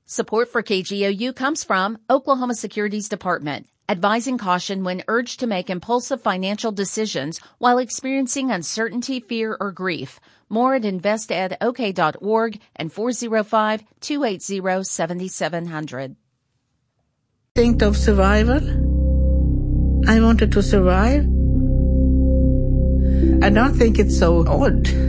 Support for KGOU comes from Oklahoma Securities Department, advising caution when urged to make impulsive financial decisions while experiencing uncertainty, fear, or grief. More at investedok.org and 405-280-7700. Instinct of survival. I wanted to survive. I don't think it's so odd